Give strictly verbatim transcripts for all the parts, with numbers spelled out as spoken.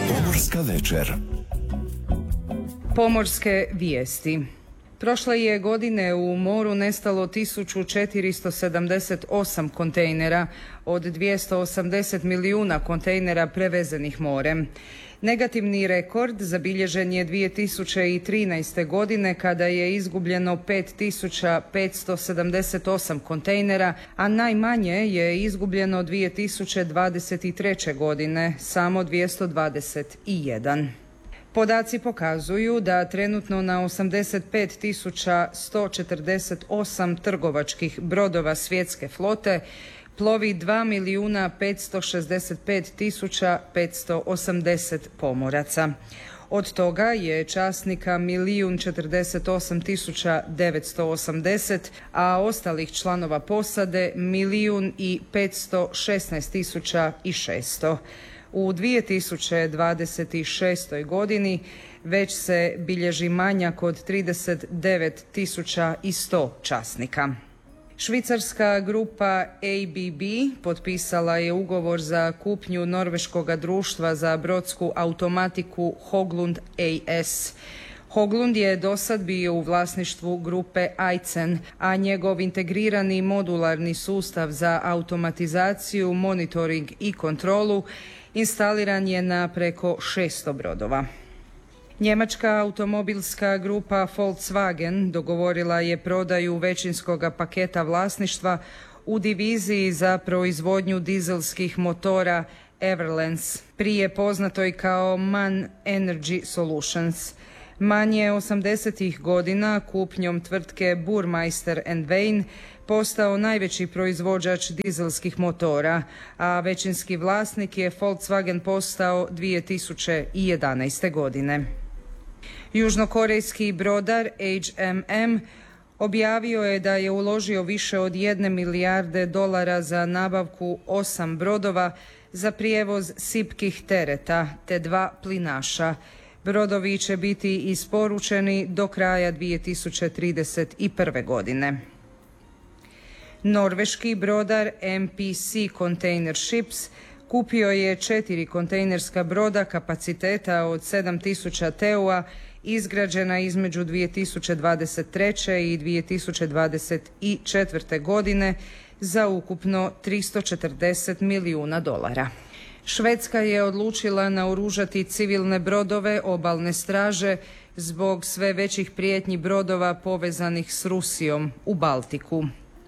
Pomorska večer. Pomorske vijesti. Prošle je godine u moru nestalo tisuću četiristo sedamdeset osam kontejnera od dvjesto osamdeset milijuna kontejnera prevezenih morem. Negativni rekord zabilježen je dvije tisuće trinaeste. godine kada je izgubljeno pet tisuća petsto sedamdeset osam kontejnera, a najmanje je izgubljeno dvije tisuće dvadeset treće. godine, samo dvjesto dvadeset jedan. Podaci pokazuju da trenutno na osamdeset pet tisuća sto četrdeset osam trgovačkih brodova svjetske flote plovi dva milijuna petsto šezdeset pet tisuća petsto osamdeset pomoraca. Od toga je časnika milijun četrdeset osam tisuća devetsto osamdeset, a ostalih članova posade milijun i petsto šesnaest tisuća šesto. U dvije tisuće dvadeset šestoj. godini već se bilježi manjak od trideset devet tisuća sto časnika. Švicarska grupa A B B potpisala je ugovor za kupnju norveškog društva za brodsku automatiku Hoglund A S. Hoglund je dosad bio u vlasništvu grupe Aizen, a njegov integrirani modularni sustav za automatizaciju, monitoring i kontrolu instaliran je na preko šesto brodova. Njemačka automobilska grupa Volkswagen dogovorila je prodaju većinskog paketa vlasništva u diviziji za proizvodnju dizelskih motora Everlens, prije poznatoj kao MAN Energy Solutions. MAN je osamdesetih godina kupnjom tvrtke Burmeister and Wain postao najveći proizvođač dizelskih motora, a većinski vlasnik je Volkswagen postao dvije tisuće jedanaeste. godine. Južnokorejski brodar H M M objavio je da je uložio više od jedne milijarde dolara za nabavku osam brodova za prijevoz sipkih tereta te dva plinaša. Brodovi će biti isporučeni do kraja dvije tisuće trideset prve. godine. Norveški brodar M P C Container Ships kupio je četiri kontejnerska broda kapaciteta od sedam tisuća T E U-a izgrađena između dvije tisuće dvadeset treće i dvije tisuće dvadeset četvrte. godine za ukupno tristo četrdeset milijuna dolara. Švedska je odlučila naoružati civilne brodove obalne straže zbog sve većih prijetnji brodova povezanih s Rusijom u Baltiku.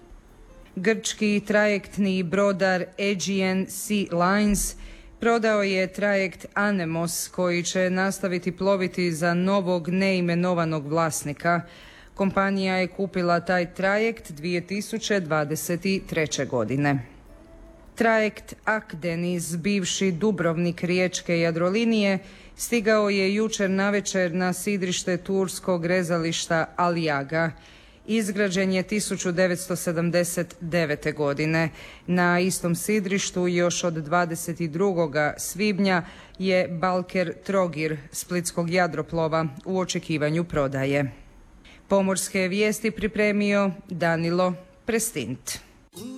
Grčki trajektni brodar Aegean Sea Lines prodao je trajekt Anemos koji će nastaviti ploviti za novog neimenovanog vlasnika. Kompanija je kupila taj trajekt dvije tisuće dvadeset treće. godine. Trajekt Akdeniz, bivši Dubrovnik riječke Jadrolinije, stigao je jučer navečer na sidrište turskog rezališta Aliaga. Izgrađen je tisuću devetsto sedamdeset devete. godine. Na istom sidrištu još od dvadeset drugog svibnja je Balker Trogir splitskog jadroplova u očekivanju prodaje. Pomorske vijesti pripremio Danilo Prestint.